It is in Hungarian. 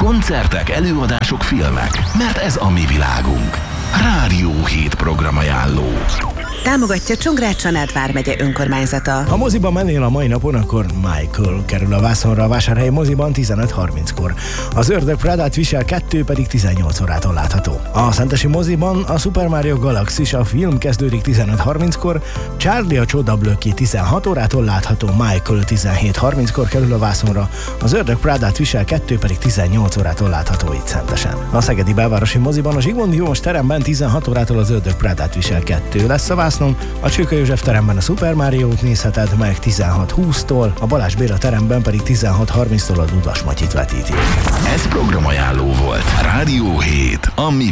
koncertek, előadások, filmek, mert ez a mi világunk. Rádió 7 programajánló. Támogatja Csongrád-Csanád vármegye önkormányzata. Ha moziba mennél a mai napon, akkor Michael kerül a vászonra a Vásárhelyi moziban 15:30-kor. Az Ördög Prádát visel 2 pedig 18 órától látható. A Szentesi moziban a Super Mario Galaxis a film kezdődik 15:30-kor, Charlie a Csodablöki 16 órától látható, Michael 17:30-kor kerül a vászonra, az Ördög Prádát visel 2 pedig 18 órától látható itt Szentesen. A Szegedi Belvárosi moziban a Zsigmond József teremben 16 órától az Ördög Prádát visel 2 lesz a vászon, a Csőke József teremben a Super Mario-t nézheted meg 16:20-tól, a Balázs Béla teremben pedig 16:30-tól a Dudás Matyit vetíti. Ez programajánló volt. Rádió 7, a mi